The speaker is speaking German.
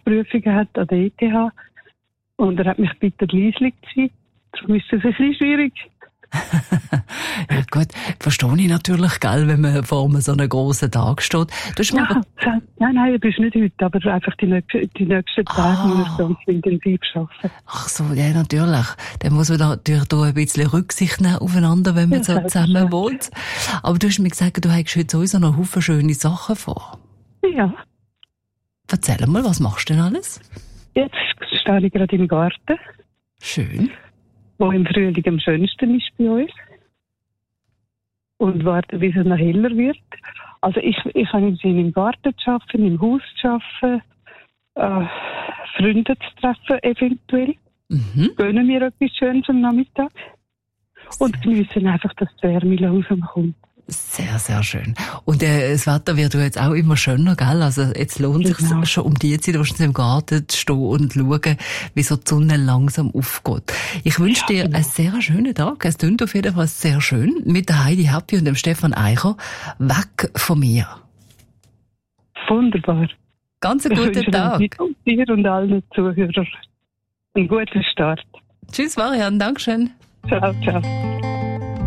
Abschlussprüfungen hat an der ETH. Und er hat mich gebeten, leise zu sein. Darum ist das ein bisschen schwierig. Ja gut, verstehe ich natürlich, gell, wenn man vor einem so einem grossen Tag steht. Du hast Ja, nein, das ist nicht heute, aber einfach die nächsten Tage muss ich ganz intensiv arbeiten. Ach so, ja, natürlich. Dann muss man natürlich da ein bisschen Rücksicht nehmen aufeinander, wenn man so zusammen wohnt. Aber du hast mir gesagt, du hast heute sowieso noch Haufen schöne Sachen vor. Ja. Erzähl mal, was machst du denn alles? Jetzt stehe ich gerade im Garten. Schön. Wo im Frühling am schönsten ist bei uns. Und warte, bis es noch heller wird. Also ich habe im Garten zu arbeiten, im Haus zu arbeiten, Freunde zu treffen eventuell. Gönnen mir etwas Schönes am Nachmittag. Und geniessen einfach, dass die Wärme langsam kommt. Sehr, sehr schön. Und das Wetter wird jetzt auch immer schöner, gell? Also jetzt lohnt es sich schon um die Zeit wahrscheinlich im Garten zu stehen und schauen, wie so die Sonne langsam aufgeht. Ich wünsche dir einen sehr schönen Tag. Es klingt auf jeden Fall sehr schön mit der Heidi Happy und dem Stefan Eicher. Weg von mir. Wunderbar. Ganz einen guten Tag. Dir und allen Zuhörern einen guten Start. Tschüss, Marianne. Dankeschön. Ciao, ciao.